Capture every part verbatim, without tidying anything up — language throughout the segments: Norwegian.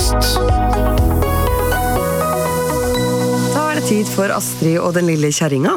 podkast. Da er det tid for Astrid og den lille kjerringa.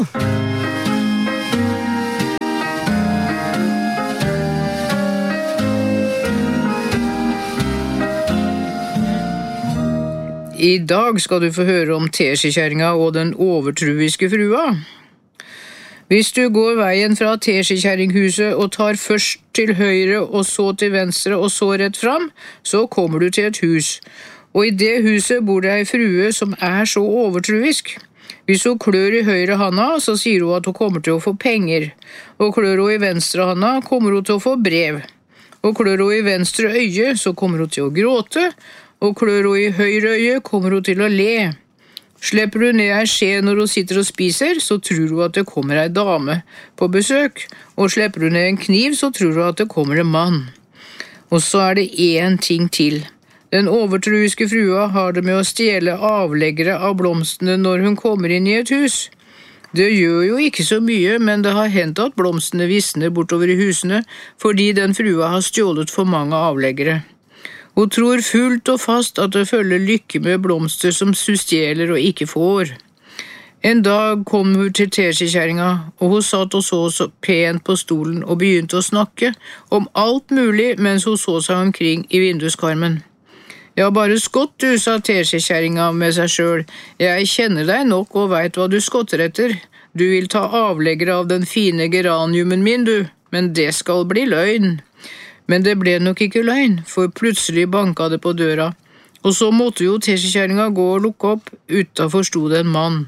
I dag skal du få høre om teskjekjerringa og den overtruiske frua. Hvis du går veien fra teskjekjerringhuset og tar først til høyre og så til venstre og så rett fram, så kommer du til et hus. Og i det huset bor det ei frue som er så overtruisk. Hvis hun klør i høyre handa, så sier hun at hun kommer til å få penger. Og klør hun i venstre handa, kommer hun til å få brev. Og klør hun i venstre øye, så kommer hun til å gråte. Og klør hun i høyre øye, kommer hun til å le. Slipper du ned ei skje når hun sitter og spiser, så tror hun at det kommer ei dame på besøk, og slipper du ned en kniv, så tror hun at det kommer en mann. Og så er det én ting til. Den overtruiske frua har det med å stjele avleggere av blomstene når hun kommer inn i et hus. Det gjør jo ikke så mye, men det har hendt at blomstene visner bortover i husene, fordi den frua har stjålet for mange avleggere. Hun tror fullt og fast at det følger lykke med blomster som hun stjeler og ikke får. En dag kom hun til teskjekjerringa, og hun satt og så så pent på stolen og begynte å snakke om alt mulig mens hun så seg omkring i vinduskarmen. «Ja, bare skott du», sa teskjekjerringa med seg selv. «Jeg kjenner deg nok og vet hva du skotter etter. Du vil ta avlegger av den fine geraniumen min, du, men det skal bli løgn». Men det ble nok ikke løgn, for plutselig banka det på døra, og så måtte jo teskjekjerringa gå og lukke opp. Utenfor sto det en mann.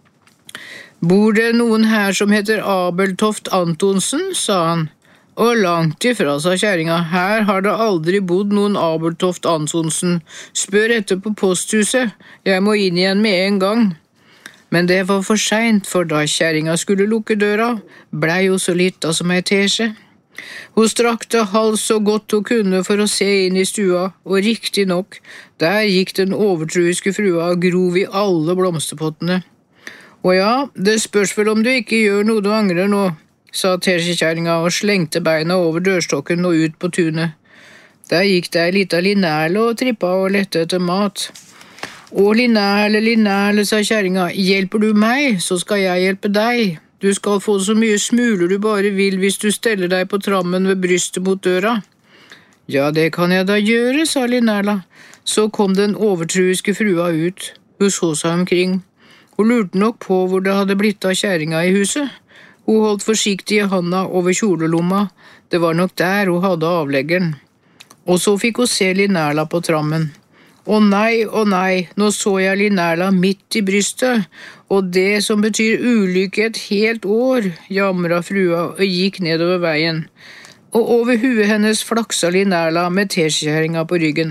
«Bor det noen her som heter Abeltoft Antonsen?» sa han. «Og langt ifra», sa kjerringa. «Her har det aldri bodd noen Abeltoft Antonsen. Spør etter på posthuset. Jeg må inn igjen med en gang». Men det var for sent, for da kjerringa skulle lukke døra, blei jo så lita som ei teskje. Hun strakte hals så godt hun kunne for å se inn i stua, og riktig nok, der gikk den overtruiske frua og grov i alle blomsterpottene. «Og ja, det spørs vel om du ikke gjør noe du angrer nå», sa teskjekjerringa og slengte beina over dørstokken og ut på tunet. Der gikk det ei lita Linerle og trippa og lette etter mat. «Å, Linerle, Linerle», sa kjerringa, «hjelper du meg, så skal jeg hjelpe deg. Du skal få så mye smuler du bare vil hvis du steller deg på trammen ved brystet mot døra». «Ja, det kan jeg da gjøre», sa Linerla. Så kom den overtruiske frua ut. Hun så seg omkring. Hun lurte nok på hvor det hadde blitt av kjerringa i huset. Hun holdt forsiktig i handa over kjolelomma. Det var nok der hun hadde avleggeren. Og så fikk hun se Linerla på trammen. «Å nei, å nei, nå så jeg Linerla midt i brystet, og det som betyr ulykke et helt år», jamra frua og gikk nedover veien. Og over huet hennes flaksa Linerla med teskjekjerringa på ryggen.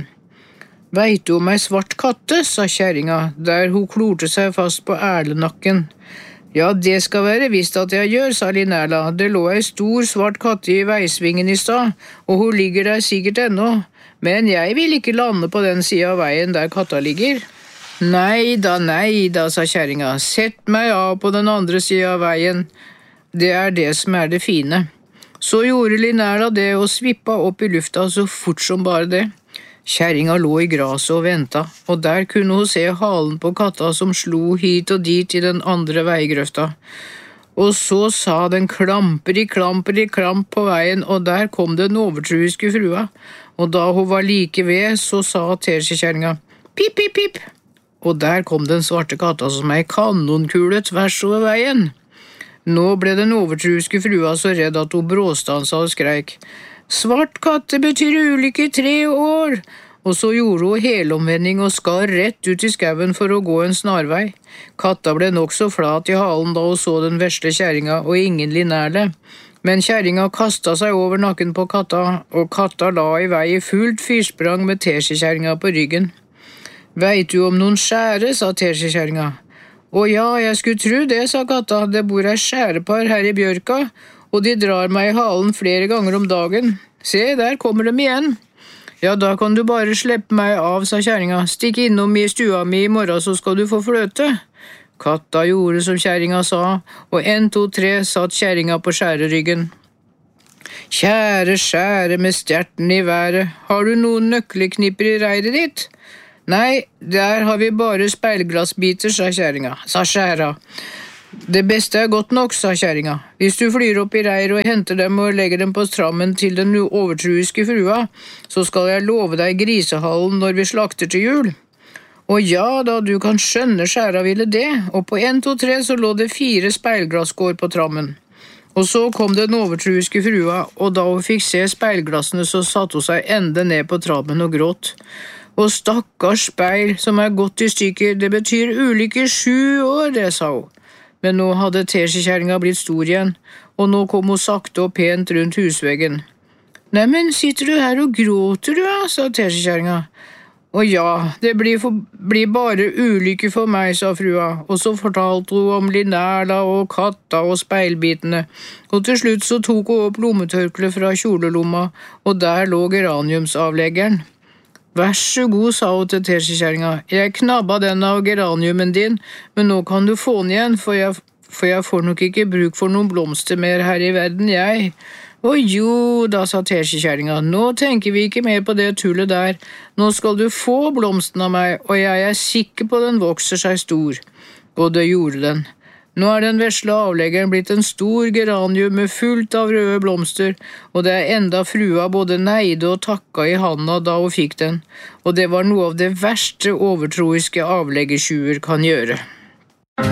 «Vet du om ei svart katte?» sa kjerringa, der hun klorte seg fast på erlenakken. «Ja, det skal være visst at jeg gjør», sa Linerla. «Det lå ei stor svart katte i veisvingen i stad, og hun ligger der sikkert ennå. Men jeg vil ikke lande på den siden av veien der katta ligger». «Nei da, nei da», sa kjerringa. «Sett meg av på den andre siden av veien. Det er det som er det fine». Så gjorde Linerla det og svippa opp i lufta så fort som bare det. Kjerringa lå i graset og venta, og der kunne hun se halen på katta som slo hit og dit i den andre veigrøfta. Og så sa den klamperi, klamperi, klamp på veien, og der kom den overtruiske frua. Og da hun var like ved, så sa teskjekjerringa, «Pip, pip, pip!» Og der kom den svarte katta som ei kanonkule tvers over veien. Nå ble den overtruiske frua så redd at hun bråstansa og skreik, «Svart katte betyr ulykke i tre år!» Og så gjorde hun helomvending og skar rett ut i skauen for å gå en snarvei. Katta ble nok så flat i halen da hun så den vesle kjerringa og ingen Linerle. Men kjerringa kastet seg over nakken på katta, og katta la i vei i fullt fyrsprang med teskjekjerringa på ryggen. «Vet du om noen skjære?» sa teskjekjerringa. «Å ja, jeg skulle tro det», sa katta. «Det bor ei skjærepar her i bjørka, og de drar meg i halen flere ganger om dagen. Se, der kommer de igjen.» «Ja, da kan du bare slippe meg av», sa kjerringa. «Stikk innom i stua mi i morgen, så skal du få fløte.» Katta gjorde som kjerringa sa, og en, to, tre satt kjerringa på skjæreryggen. «Kjære skjære med stjerten i været, har du noen nøkleknipper i reidet ditt?» Nei, der har vi bare speilglassbiter, sa kjerringa, sa skjæra. Det beste er godt nok, sa kjerringa. Hvis du flyr opp i reir og henter dem og legger dem på strammen til den overtruiske frua, så skal jeg love deg grisehallen når vi slakter til jul. Og ja da, du kan skjønne skjæra ville det, og på en, to, tre så lå det fire speilglasskår på trammen. Og så kom den overtruiske frua, og da hun fikk se speilglassene så satt hun seg ende ned på trammen og gråt. Og stakkars speil som er gått i stykker, det betyr ulykke sju år, det sa hun. Men nå hadde teskjekjerringa blitt stor igjen, og nå kom hun sakte og pent rundt husveggen. «Neimen, sitter du her og gråter du, ja?» sa teskjekjerringa. «Og ja, det blir, for, blir bare ulykke for meg», sa frua, og så fortalte hun om Linnæla og katta og speilbitene, og til slutt så tok hun opp lommetørkle fra kjolelomma, og der lå geraniumsavleggeren. «Vær så god», sa hun til teskjekjerringa. «Jeg knabba den av geraniumen din, men nå kan du få den igjen, for jeg, for jeg får nok ikke bruk for noen blomster mer her i verden, jeg.» «Å jo da», sa teskjekjerringa, «nå tenker vi ikke mer på det tullet der. Nå skal du få blomsten av meg, og jeg er sikker på den vokser seg stor.» Og det gjorde den. Nå er den vesle avleggeren blitt en stor geranium med fullt av røde blomster, og det er enda frua både neide og takka i handa da hun fikk den, og det var noe av det verste overtroiske avleggertjuver kan gjøre.